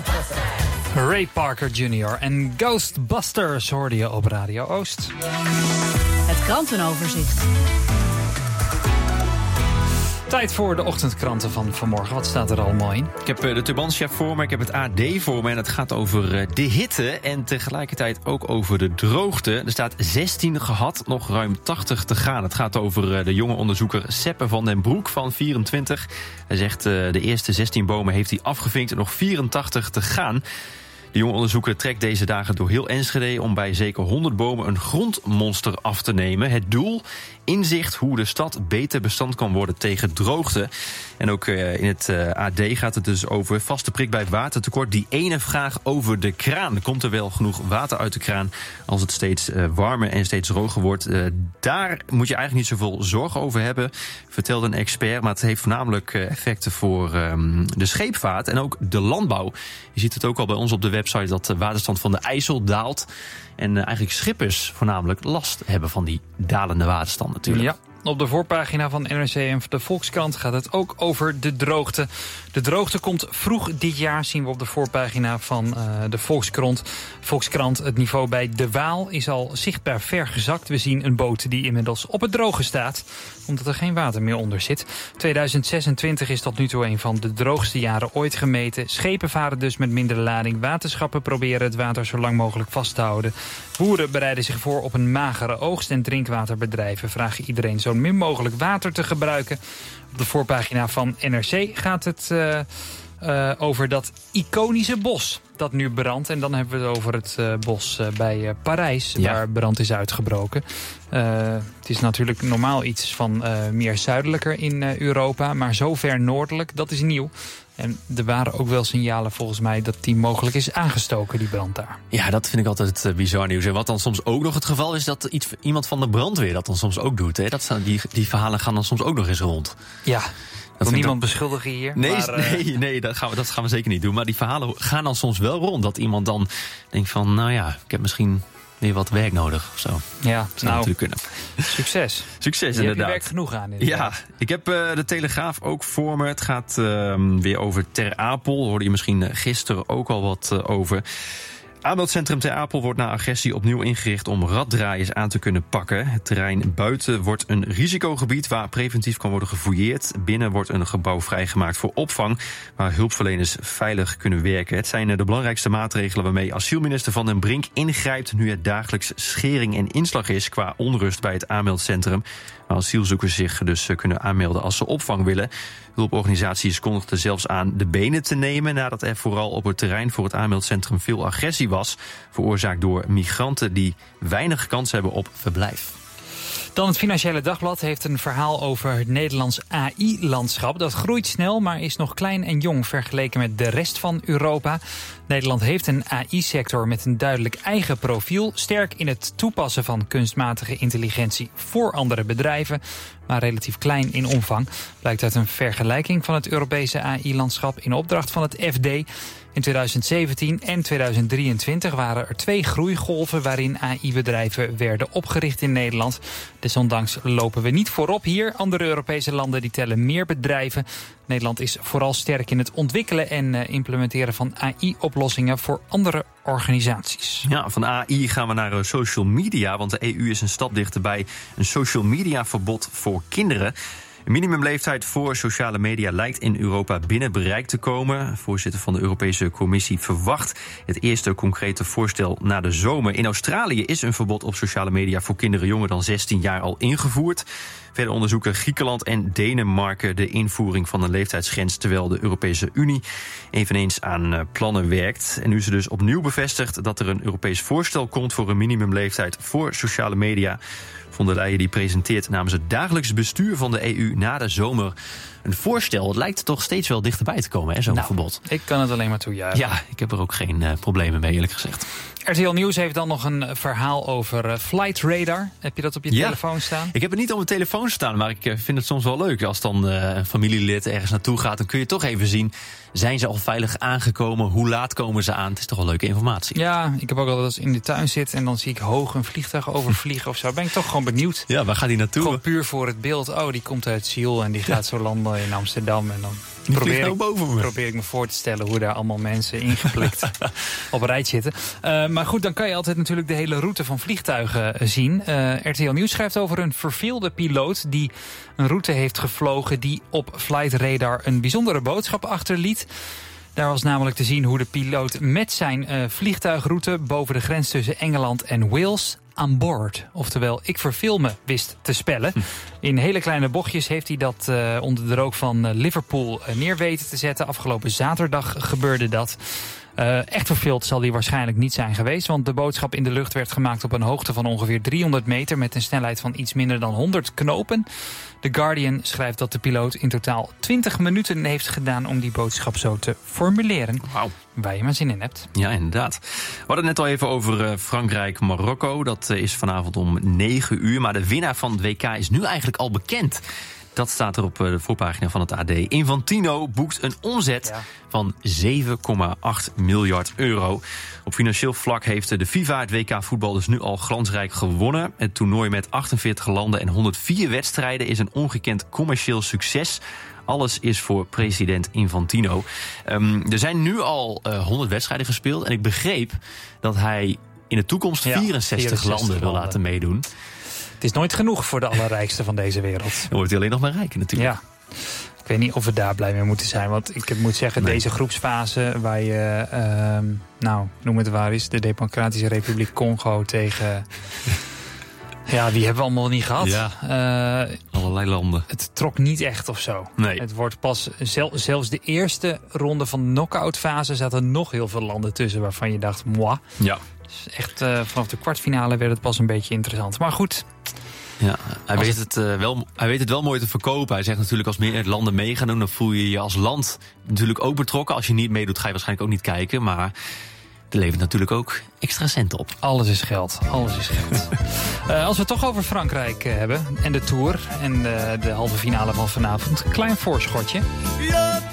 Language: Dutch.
Ray Parker Jr. en Ghostbusters hoorde je op Radio Oost. Het krantenoverzicht. Tijd voor de ochtendkranten van vanmorgen. Wat staat er allemaal in? Ik heb de Tubantia voor me, ik heb het AD voor me. En het gaat over de hitte en tegelijkertijd ook over de droogte. Er staat 16 gehad, nog ruim 80 te gaan. Het gaat over de jonge onderzoeker Seppe van den Broek van 24. Hij zegt de eerste 16 bomen heeft hij afgevinkt en nog 84 te gaan. De jonge onderzoeker trekt deze dagen door heel Enschede om bij zeker 100 bomen een grondmonster af te nemen. Het doel? Inzicht hoe de stad beter bestand kan worden tegen droogte. En ook in het AD gaat het dus over vaste prik bij watertekort. Die ene vraag over de kraan. Komt er wel genoeg water uit de kraan als het steeds warmer en steeds droger wordt? Daar moet je eigenlijk niet zoveel zorgen over hebben, vertelde een expert. Maar het heeft voornamelijk effecten voor de scheepvaart en ook de landbouw. Je ziet het ook al bij ons op de website dat de waterstand van de IJssel daalt. En eigenlijk schippers voornamelijk last hebben van die dalende waterstand natuurlijk. Ja. Op de voorpagina van NRC en de Volkskrant gaat het ook over de droogte. De droogte komt vroeg dit jaar, zien we op de voorpagina van de Volkskrant. Het niveau bij de Waal is al zichtbaar ver gezakt. We zien een boot die inmiddels op het droge staat, omdat er geen water meer onder zit. 2026 is tot nu toe een van de droogste jaren ooit gemeten. Schepen varen dus met minder lading. Waterschappen proberen het water zo lang mogelijk vast te houden. Boeren bereiden zich voor op een magere oogst en drinkwaterbedrijven vragen iedereen zo min mogelijk water te gebruiken. Op de voorpagina van NRC gaat het over dat iconische bos dat nu brandt. En dan hebben we het over het bos bij Parijs, waar brand is uitgebroken. Het is natuurlijk normaal iets van meer zuidelijker in Europa, maar zo ver noordelijk, dat is nieuw. En er waren ook wel signalen volgens mij dat die mogelijk is aangestoken, die brand daar. Ja, dat vind ik altijd bizar nieuws. En wat dan soms ook nog het geval is, dat iemand van de brandweer dat dan soms ook doet. Hè? Die verhalen gaan dan soms ook nog eens rond. Ja, wil niemand beschuldigen hier? Nee, dat gaan we zeker niet doen. Maar die verhalen gaan dan soms wel rond. Dat iemand dan denkt van, nou ja, ik heb misschien weer wat werk nodig of zo. Ja, dat zou natuurlijk kunnen. Succes. Succes, je inderdaad. Heb je werk genoeg aan. Inderdaad. Ja, ik heb de Telegraaf ook voor me. Het gaat weer over Ter Apel. Hoorde je misschien gisteren ook al wat over. Aanmeldcentrum Ter Apel wordt na agressie opnieuw ingericht om raddraaiers aan te kunnen pakken. Het terrein buiten wordt een risicogebied waar preventief kan worden gefouilleerd. Binnen wordt een gebouw vrijgemaakt voor opvang waar hulpverleners veilig kunnen werken. Het zijn de belangrijkste maatregelen waarmee asielminister Van den Brink ingrijpt nu het dagelijks schering en inslag is qua onrust bij het aanmeldcentrum. Waar asielzoekers zich dus kunnen aanmelden als ze opvang willen. Hulporganisaties kondigden zelfs aan de benen te nemen nadat er vooral op het terrein voor het aanmeldcentrum veel agressie was, veroorzaakt door migranten die weinig kans hebben op verblijf. Dan het Financiële Dagblad heeft een verhaal over het Nederlands AI-landschap. Dat groeit snel, maar is nog klein en jong vergeleken met de rest van Europa. Nederland heeft een AI-sector met een duidelijk eigen profiel. Sterk in het toepassen van kunstmatige intelligentie voor andere bedrijven, maar relatief klein in omvang. Blijkt uit een vergelijking van het Europese AI-landschap in opdracht van het FD. In 2017 en 2023 waren er 2 groeigolven waarin AI-bedrijven werden opgericht in Nederland. Desondanks lopen we niet voorop hier. Andere Europese landen die tellen meer bedrijven. Nederland is vooral sterk in het ontwikkelen en implementeren van AI-oplossingen voor andere organisaties. Ja, van AI gaan we naar social media, want de EU is een stap dichterbij een social media verbod voor kinderen. Een minimumleeftijd voor sociale media lijkt in Europa binnen bereik te komen. Voorzitter van de Europese Commissie verwacht het eerste concrete voorstel na de zomer. In Australië is een verbod op sociale media voor kinderen jonger dan 16 jaar al ingevoerd. Verder onderzoeken Griekenland en Denemarken de invoering van een leeftijdsgrens, terwijl de Europese Unie eveneens aan plannen werkt. En nu is er dus opnieuw bevestigd dat er een Europees voorstel komt voor een minimumleeftijd voor sociale media. Von der Leyen die presenteert namens het dagelijks bestuur van de EU na de zomer een voorstel. Het lijkt er toch steeds wel dichterbij te komen, zo'n verbod. Ik kan het alleen maar toejuichen. Ja, ik heb er ook geen problemen mee, eerlijk gezegd. RTL Nieuws heeft dan nog een verhaal over Flight Radar. Heb je dat op je telefoon staan? Ik heb het niet op mijn telefoon staan, maar ik vind het soms wel leuk. Als dan een familielid ergens naartoe gaat, dan kun je toch even zien, zijn ze al veilig aangekomen? Hoe laat komen ze aan? Het is toch wel leuke informatie. Ja, ik heb ook al als in de tuin zit en dan zie ik hoog een vliegtuig overvliegen of zo. Ben ik toch gewoon benieuwd. Ja, waar gaat die naartoe? Gewoon puur voor het beeld. Oh, die komt uit Seoul en die gaat zo landen terminal in Amsterdam. En dan probeer ik me voor te stellen hoe daar allemaal mensen ingeplikt op een rij zitten. Maar goed, dan kan je altijd natuurlijk de hele route van vliegtuigen zien. RTL Nieuws schrijft over een verveelde piloot die een route heeft gevlogen die op Flight Radar een bijzondere boodschap achterliet. Daar was namelijk te zien hoe de piloot met zijn vliegtuigroute boven de grens tussen Engeland en Wales aan boord. Oftewel, ik verveel me, wist te spellen. In hele kleine bochtjes heeft hij dat onder de rook van Liverpool neer weten te zetten. Afgelopen zaterdag gebeurde dat. Echt verveeld zal hij waarschijnlijk niet zijn geweest, want de boodschap in de lucht werd gemaakt op een hoogte van ongeveer 300 meter met een snelheid van iets minder dan 100 knopen. The Guardian schrijft dat de piloot in totaal 20 minuten heeft gedaan om die boodschap zo te formuleren. Wauw. Waar je maar zin in hebt. Ja, inderdaad. We hadden het net al even over Frankrijk-Marokko. Dat is vanavond om 9 uur. Maar de winnaar van het WK is nu eigenlijk al bekend. Dat staat er op de voorpagina van het AD. Infantino boekt een omzet van 7,8 miljard euro. Op financieel vlak heeft de FIFA het WK voetbal dus nu al glansrijk gewonnen. Het toernooi met 48 landen en 104 wedstrijden is een ongekend commercieel succes. Alles is voor president Infantino. Er zijn nu al 100 wedstrijden gespeeld. En ik begreep dat hij in de toekomst 64 landen wil laten meedoen. Het is nooit genoeg voor de allerrijkste van deze wereld. Dan wordt hij alleen nog maar rijker natuurlijk. Ja. Ik weet niet of we daar blij mee moeten zijn. Want ik moet zeggen, deze groepsfase waar je, noem het waar is, de Democratische Republiek Congo tegen... Ja, die hebben we allemaal niet gehad. Ja, allerlei landen. Het trok niet echt of zo. Nee. Het wordt pas, zelfs de eerste ronde van de knock-out fase zaten nog heel veel landen tussen waarvan je dacht, moi. Ja. Dus echt vanaf de kwartfinale werd het pas een beetje interessant. Maar goed. Ja, hij weet het wel mooi te verkopen. Hij zegt natuurlijk, als meer landen mee gaan doen, dan voel je je als land natuurlijk ook betrokken. Als je niet meedoet, ga je waarschijnlijk ook niet kijken. Maar er levert natuurlijk ook extra centen op. Alles is geld. Alles is geld. Als we het toch over Frankrijk hebben en de Tour en de halve finale van vanavond. Een klein voorschotje.